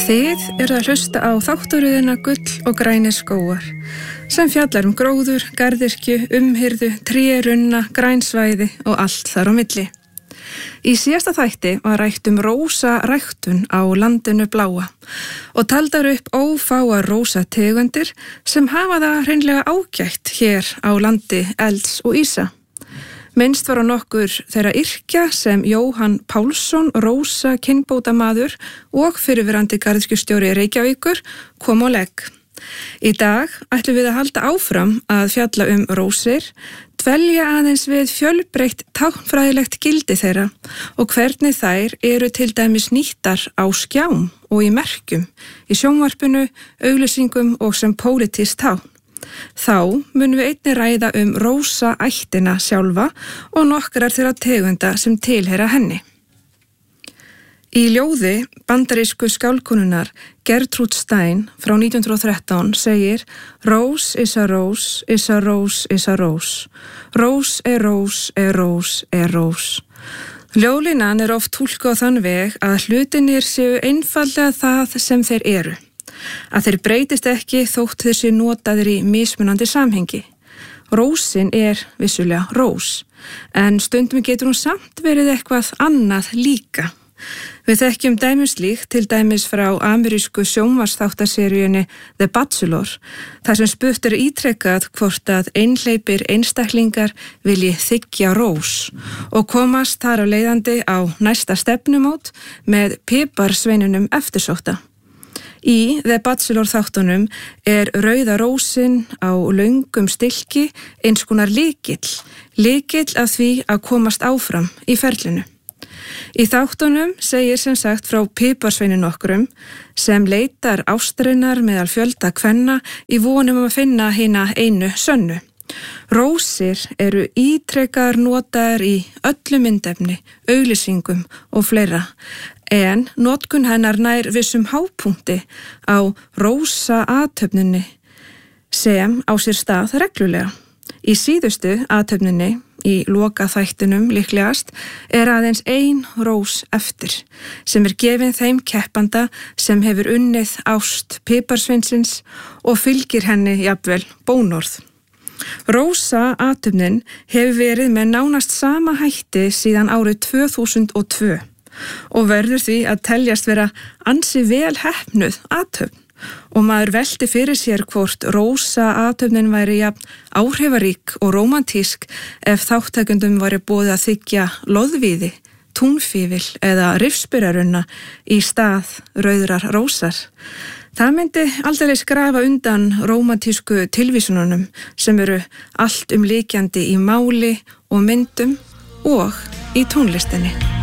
Þið eru að hlusta á þáttaröðina Gull og grænir skógar sem fjallar gróður, garðyrkju, umhirðu, trérunna, grænsvæði og allt þar á milli. Í síðasta þætti var rætt rósaræktun á landinu bláa og taldar upp ófáar rósategundir sem hafa það hreinlega ágætt hér á landi elds og ísa. Minnst var á nokkur þeirra yrkja sem Jóhann Pálsson, rósa kynbótamaður og fyrrverandi garðyrkjustjóri Reykjavíkur kom á legg. Í dag ætlum við að halda áfram að fjalla rósir, dvelja aðeins við fjölbreytt táknfræðilegt gildi þeirra og hvernig þær eru til dæmis nýttar á skjám og í merkjum, í sjónvarpinu, auglýsingum og sem pólitískt tákn. Þá munum við einnig ræða rósaættina sjálfa og nokkrar þeirra tegunda sem tilheyra henni. Í ljóði bandarísku skálkonunnar Gertrude Stein frá 1913 segir Rose is a rose, is a rose, is a rose. Rose er rose, er rose, er rose. Ljóðlínan er oft túlkuð á þann veg að hlutinir séu einfaldlega það sem þeir eru. Að þeir breytist ekki þótt þeir séu notaðir í mismunandi samhengi. Rósin er vissulega rós, en stundum getur hún samt verið eitthvað annað líka. Við þekkjum dæmislíkt til dæmis frá amerísku sjónvarpsþáttaseríunni The Bachelor, þar sem spurt ítrekkað hvort að einhleypir einstaklingar vilji þiggja rós og komast þar á leiðandi á næsta stefnumót með piparsveinunum eftirsótta. Í The Bachelor þáttunum er rauða rósin á löngum stilki eins konar lykill að því að komast áfram í ferlinu. Í þáttunum segir sem sagt frá piparsveinin nokkrum sem leitar ástarinnar meðal fjölda kvenna í vonum að finna hina einu sönnu. Rósir eru ítrekkaðar notaðar í öllu myndefni, auglýsingum og fleira, en notkun hennar nær vissum hápunkti á rósaathöfninni sem á sér stað reglulega. Í síðustu athöfninni, í lokaþættinum líklegast, er aðeins ein rós eftir, sem er gefin þeim keppanda sem hefur unnið ást piparsveinsins og fylgir henni jafnvel bónorð. Rósaathöfnin hefur verið með nánast sama hætti síðan árið 2002 og verður því að teljast vera ansi vel heppnuð athöfn og maður velti fyrir sér hvort rósaathöfnin væri jafn áhrifarík og rómantísk ef þáttakendum væri boðið að þiggja loðvíði, túnfífil eða rifsburarunna í stað rauðrar rósar. Það myndi aldrei skrafa undan rómantísku tilvísununum sem eru allt líkjandi í máli og myndum og í tónlistinni.